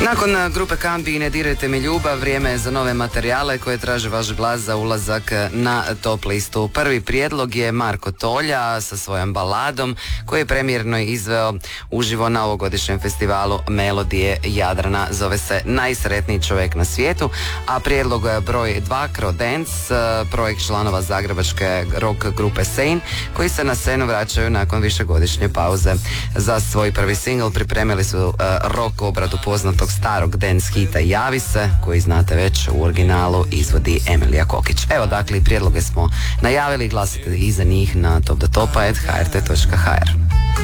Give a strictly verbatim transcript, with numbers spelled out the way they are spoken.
Nakon grupe Kambi i Ne dirajte mi ljubav, vrijeme je za nove materijale koje traže vaš glas za ulazak na top listu. Prvi prijedlog je Marko Tolja sa svojom baladom koji je premijerno izveo uživo na ovogodišnjem festivalu Melodije Jadrana. Zove se Najsretniji čovjek na svijetu, a prijedlog broj dva Crodance, projekt članova zagrebačke rock grupe Sane koji se na scenu vraćaju nakon višegodišnje pauze. Za svoj prvi singl pripremili su uh, rock obradu poznatog starog dance hita Javi se, koji znate već u originalu izvodi Emilija Kokić. Evo dakle, prijedloge smo najavili, glasite i za njih na top do topa at h r t dot h r.